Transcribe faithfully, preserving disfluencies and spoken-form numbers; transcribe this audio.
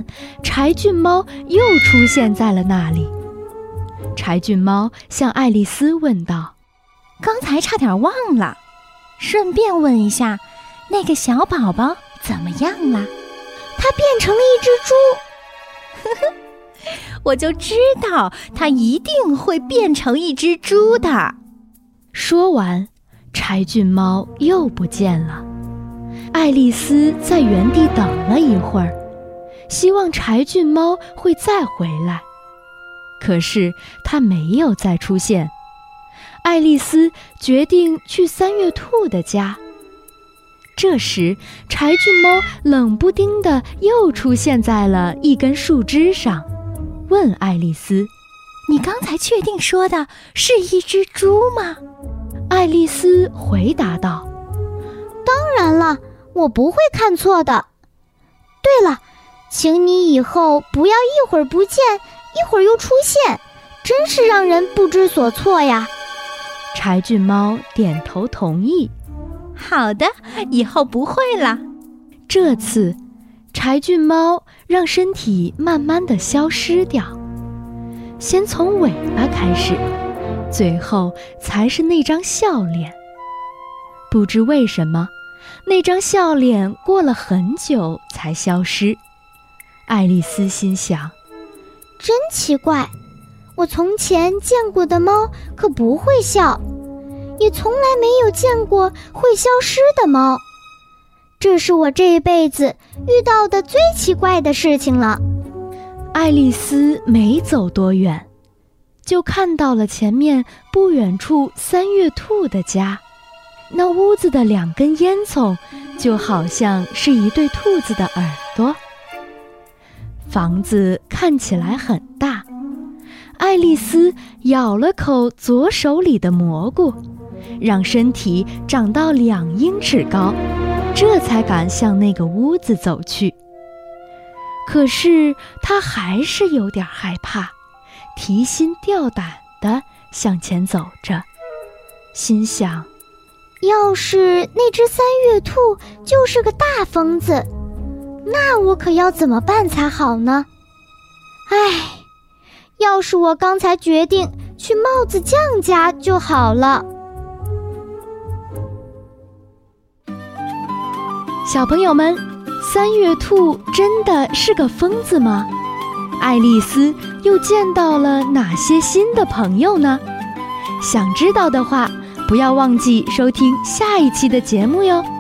柴郡猫又出现在了那里。柴郡猫向爱丽丝问道： 刚才差点忘了，顺便问一下，那个小宝宝怎么样了？ 它变成了一只猪。 呵呵，我就知道它一定会变成一只猪的。 说完，柴郡猫又不见了。爱丽丝在原地等了一会儿，希望柴郡猫会再回来，可是它没有再出现。爱丽丝决定去三月兔的家。这时，柴郡猫冷不丁地又出现在了一根树枝上，问爱丽丝： 你刚才确定说的是一只猪吗？ 爱丽丝回答道： 当然了，我不会看错的。对了，请你以后不要一会儿不见，一会儿又出现，真是让人不知所措呀。 柴郡猫点头同意。 好的，以后不会了。 这次，柴郡猫让身体慢慢地消失掉，先从尾巴开始，最后才是那张笑脸。不知为什么，那张笑脸过了很久才消失。爱丽丝心想： 真奇怪，我从前见过的猫可不会笑，也从来没有见过会消失的猫。这是我这一辈子遇到的最奇怪的事情了。 爱丽丝没走多远，就看到了前面不远处三月兔的家。那屋子的两根烟囱就好像是一对兔子的耳朵。房子看起来很大，爱丽丝咬了口左手里的蘑菇，让身体长到两英尺高，这才敢向那个屋子走去。可是她还是有点害怕，提心吊胆地向前走着，心想： 要是那只三月兔就是个大疯子，那我可要怎么办才好呢？唉，要是我刚才决定去帽子匠家就好了。 小朋友们，三月兔真的是个疯子吗？爱丽丝又见到了哪些新的朋友呢？想知道的话，不要忘记收听下一期的节目哟。